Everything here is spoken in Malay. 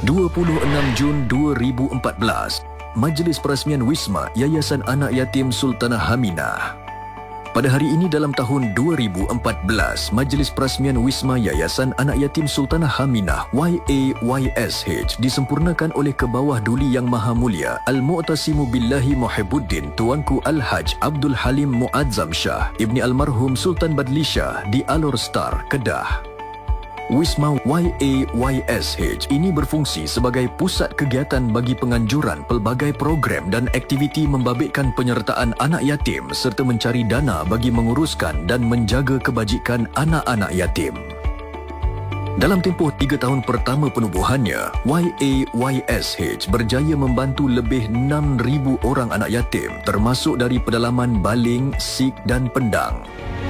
26 Jun 2014, Majlis Perasmian Wisma Yayasan Anak Yatim Sultanah Haminah. Pada hari ini dalam tahun 2014, Majlis Perasmian Wisma Yayasan Anak Yatim Sultanah Haminah YAYSH disempurnakan oleh Kebawah Duli Yang Maha Mulia Al-Mu'tasimu Billahi Muhibbuddin Tuanku Al-Haj Abdul Halim Muazzam Shah Ibni Almarhum Sultan Badli Shah di Alor Star, Kedah. Wisma YAYSH ini berfungsi sebagai pusat kegiatan bagi penganjuran pelbagai program dan aktiviti membabitkan penyertaan anak yatim serta mencari dana bagi menguruskan dan menjaga kebajikan anak-anak yatim. Dalam tempoh 3 tahun pertama penubuhannya, YAYSH berjaya membantu lebih 6,000 orang anak yatim termasuk dari pedalaman Baling, Sik dan Pendang.